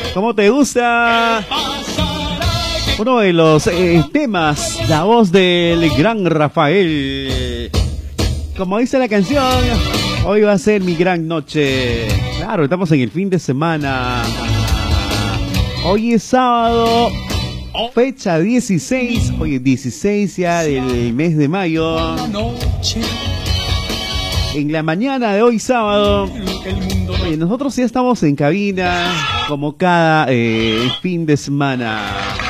¿Cómo te gusta? Uno de los temas, la voz del gran Rafael. Como dice la canción, hoy va a ser mi gran noche. Claro, estamos en el fin de semana. Hoy es sábado, fecha 16. Hoy es 16 ya del mes de mayo. En la mañana de hoy sábado, nosotros ya estamos en cabina como cada fin de semana.